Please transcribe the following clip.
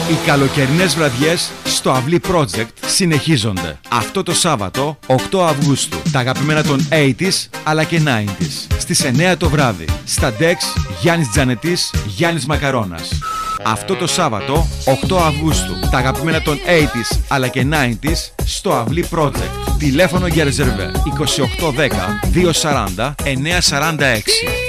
Οι καλοκαιρινές βραδιές στο Αυλή Project συνεχίζονται. Αυτό το Σάββατο, 8 Αυγούστου, τα αγαπημένα των 80s αλλά και 90s. Στις 9 το βράδυ, στα Dex, Γιάννης Τζανετής, Γιάννης Μακαρώνας. Αυτό το Σάββατο, 8 Αυγούστου, τα αγαπημένα των 80s αλλά και 90s στο Αυλή Project. Τηλέφωνο για ρεζερβέ 2810 240 946.